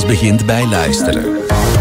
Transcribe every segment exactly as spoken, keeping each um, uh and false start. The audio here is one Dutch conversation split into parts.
begint bij luisteren.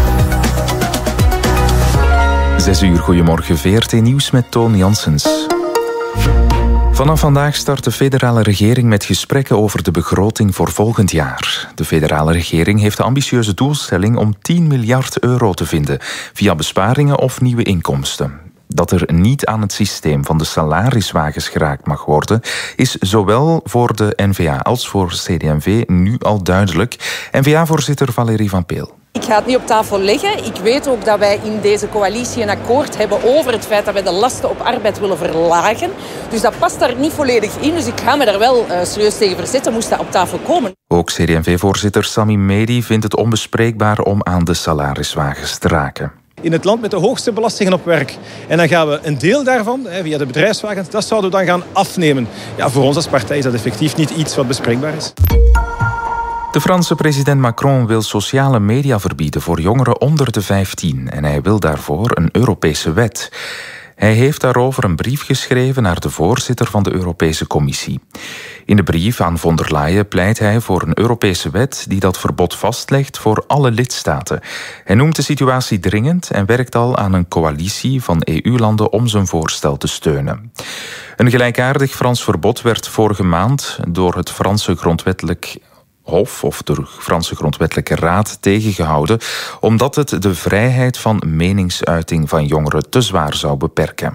Zes uur, goedemorgen, V R T Nieuws met Toon Janssens. Vanaf vandaag start de federale regering met gesprekken over de begroting voor volgend jaar. De federale regering heeft de ambitieuze doelstelling om tien miljard euro te vinden, via besparingen of nieuwe inkomsten. Dat er niet aan het systeem van de salariswagens geraakt mag worden, is zowel voor de N V A als voor C D M V nu al duidelijk. N V A-voorzitter Valérie Van Peel. Ik ga het niet op tafel leggen. Ik weet ook dat wij in deze coalitie een akkoord hebben over het feit dat wij de lasten op arbeid willen verlagen. Dus dat past daar niet volledig in. Dus ik ga me daar wel uh, serieus tegen verzetten, moest dat op tafel komen. Ook C D M V-voorzitter Sami Medi vindt het onbespreekbaar om aan de salariswagens te raken. In het land met de hoogste belastingen op werk. En dan gaan we een deel daarvan, via de bedrijfswagens, dat zouden we dan gaan afnemen. Ja, voor ons als partij is dat effectief niet iets wat bespreekbaar is. De Franse president Macron wil sociale media verbieden voor jongeren onder de vijftien. En hij wil daarvoor een Europese wet. Hij heeft daarover een brief geschreven naar de voorzitter van de Europese Commissie. In de brief aan von der Leyen pleit hij voor een Europese wet die dat verbod vastlegt voor alle lidstaten. Hij noemt de situatie dringend en werkt al aan een coalitie van E U-landen om zijn voorstel te steunen. Een gelijkaardig Frans verbod werd vorige maand door het Franse grondwettelijk Hof of de Franse Grondwettelijke Raad tegengehouden, omdat het de vrijheid van meningsuiting van jongeren te zwaar zou beperken.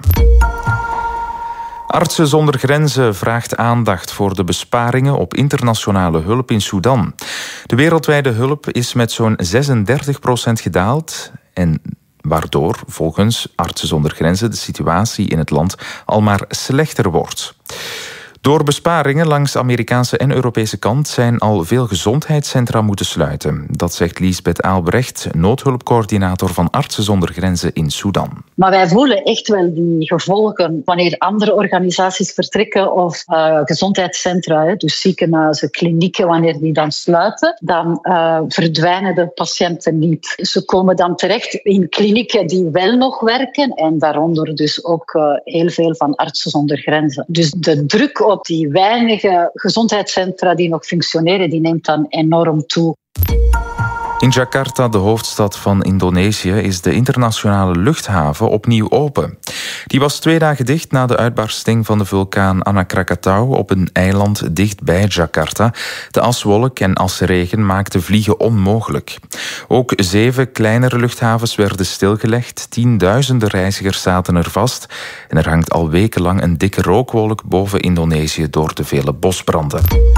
Artsen zonder Grenzen vraagt aandacht voor de besparingen op internationale hulp in Sudan. De wereldwijde hulp is met zo'n zesendertig procent gedaald en waardoor volgens Artsen zonder Grenzen de situatie in het land al maar slechter wordt. Door besparingen langs de Amerikaanse en Europese kant zijn al veel gezondheidscentra moeten sluiten. Dat zegt Liesbeth Aalbrecht, noodhulpcoördinator van Artsen zonder Grenzen in Sudan. Maar wij voelen echt wel die gevolgen wanneer andere organisaties vertrekken of uh, gezondheidscentra, hè, dus ziekenhuizen, klinieken, wanneer die dan sluiten, dan uh, verdwijnen de patiënten niet. Ze komen dan terecht in klinieken die wel nog werken en daaronder dus ook uh, heel veel van Artsen zonder Grenzen. Dus de druk op die weinige gezondheidscentra die nog functioneren, die neemt dan enorm toe. In Jakarta, de hoofdstad van Indonesië, is de internationale luchthaven opnieuw open. Die was twee dagen dicht na de uitbarsting van de vulkaan Anak Krakatau op een eiland dicht bij Jakarta. De aswolk en asregen maakten vliegen onmogelijk. Ook zeven kleinere luchthavens werden stilgelegd. Tienduizenden reizigers zaten er vast. En er hangt al wekenlang een dikke rookwolk boven Indonesië door de vele bosbranden.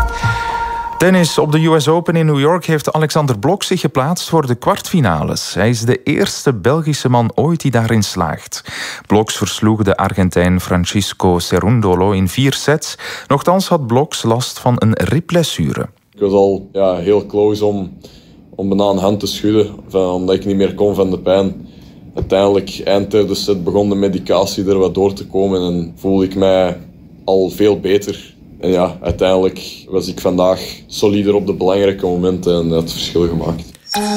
Tennis op de U S Open in New York heeft Alexander Blok zich geplaatst voor de kwartfinales. Hij is de eerste Belgische man ooit die daarin slaagt. Bloks versloeg de Argentijn Francisco Cerundolo in vier sets. Nochtans had Bloks last van een ribblessure. Ik was al ja, heel close om, om bijna een hand te schudden, van, omdat ik niet meer kon van de pijn. Uiteindelijk, eind derde set, begon de medicatie er wat door te komen en voelde ik mij al veel beter. En ja, uiteindelijk was ik vandaag solider op de belangrijke momenten en het verschil gemaakt.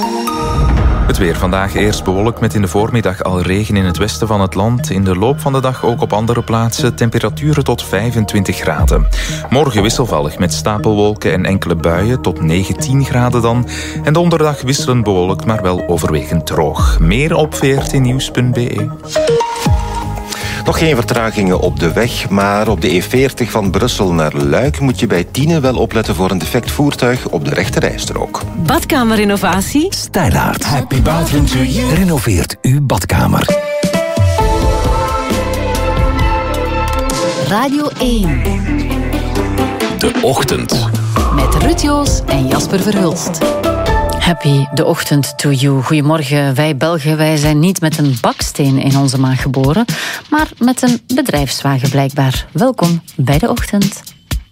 Het weer vandaag eerst bewolkt met in de voormiddag al regen in het westen van het land. In de loop van de dag ook op andere plaatsen temperaturen tot vijfentwintig graden. Morgen wisselvallig met stapelwolken en enkele buien tot negentien graden dan. En donderdag wisselend bewolkt, maar wel overwegend droog. Meer op v r t nieuws punt b e. Nog geen vertragingen op de weg, maar op de E veertig van Brussel naar Luik moet je bij Tiene wel opletten voor een defect voertuig op de rechte rijstrook. Badkamerrenovatie? Stijlaard. Happy bathroom to you. Renoveert uw badkamer. Radio één. De Ochtend. Met Ruud Joos en Jasper Verhulst. Happy de ochtend to you. Goedemorgen. Wij Belgen, wij zijn niet met een baksteen in onze maag geboren, maar met een bedrijfswagen blijkbaar. Welkom bij de ochtend.